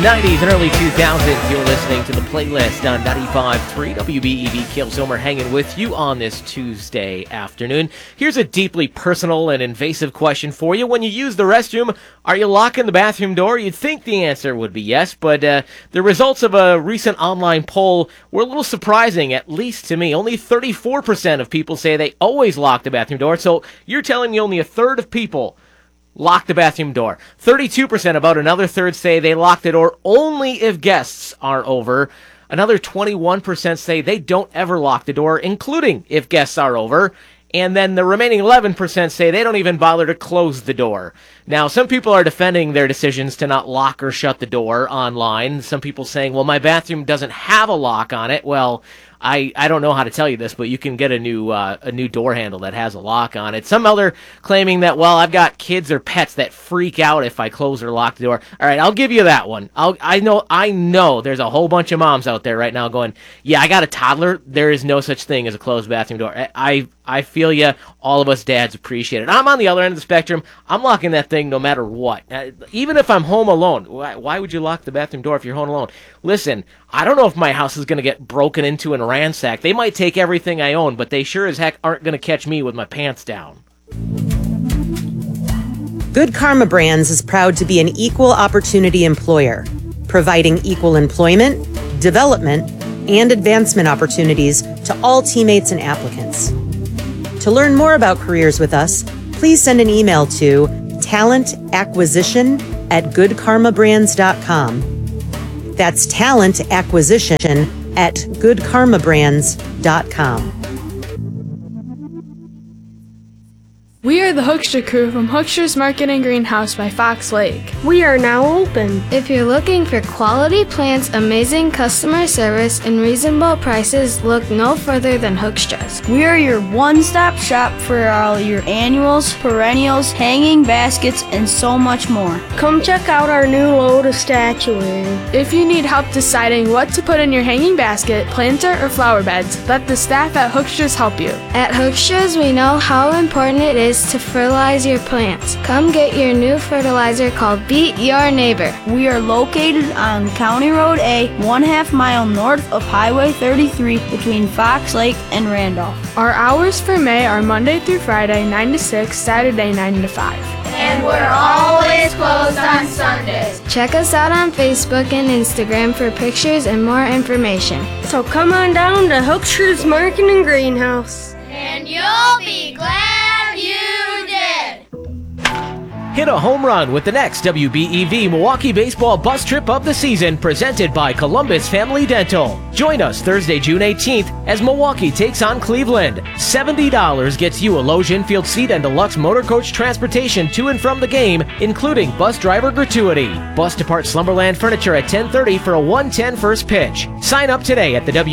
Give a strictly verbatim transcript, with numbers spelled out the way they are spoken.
nineties and early two thousands. You're listening to the playlist on ninety-five point three W B E V. Cale Silmer hanging with you on this Tuesday afternoon. Here's a deeply personal and invasive question for you. When you use the restroom, are you locking the bathroom door? You'd think the answer would be yes, but uh, the results of a recent online poll were a little surprising, at least to me. Only thirty-four percent of people say they always lock the bathroom door, so you're telling me only a third of people lock the bathroom door. thirty-two percent, about another third, say they lock the door only if guests are over. Another twenty-one percent say they don't ever lock the door, including if guests are over. And then the remaining eleven percent say they don't even bother to close the door. Now, some people are defending their decisions to not lock or shut the door online. Some people saying, well, my bathroom doesn't have a lock on it. Well, I, I don't know how to tell you this, but you can get a new uh, a new door handle that has a lock on it. Some other claiming that, well, I've got kids or pets that freak out if I close or lock the door. All right, I'll give you that one. I'll, I know I know there's a whole bunch of moms out there right now going, yeah, I got a toddler. There is no such thing as a closed bathroom door. I I, I feel you. All of us dads appreciate it. I'm on the other end of the spectrum. I'm locking that thing no matter what. Uh, even if I'm home alone. Why, why would you lock the bathroom door if you're home alone? Listen, I don't know if my house is going to get broken into and ransacked. They might take everything I own, but they sure as heck aren't going to catch me with my pants down. Good Karma Brands is proud to be an equal opportunity employer, providing equal employment, development, and advancement opportunities to all teammates and applicants. To learn more about careers with us, please send an email to talentacquisition at good karma brands dot com. That's talent acquisition at good karma brands dot com. We are the Hoekstra crew from Hoekstra's Market and Greenhouse by Fox Lake. We are now open. If you're looking for quality plants, amazing customer service, and reasonable prices, look no further than Hoekstra's. We are your one-stop shop for all your annuals, perennials, hanging baskets, and so much more. Come check out our new load of statuary. If you need help deciding what to put in your hanging basket, planter, or flower beds, let the staff at Hoekstra's help you. At Hoekstra's, we know how important it is to fertilize your plants. Come get your new fertilizer called Beat Your Neighbor. We are located on County Road A, one half mile north of Highway thirty-three between Fox Lake and Randolph. Our hours for May are Monday through Friday, nine to six, Saturday, nine to five. And we're always closed on Sundays. Check us out on Facebook and Instagram for pictures and more information. So come on down to Hoekstra's Market and Greenhouse. And you'll be glad you did. Hit a home run with the next W B E V Milwaukee Baseball Bus Trip of the Season, presented by Columbus Family Dental. Join us Thursday, June eighteenth, as Milwaukee takes on Cleveland. seventy dollars gets you a Loge infield seat and deluxe motor coach transportation to and from the game, including bus driver gratuity. Bus depart Slumberland Furniture at ten thirty for a one ten first pitch. Sign up today at the W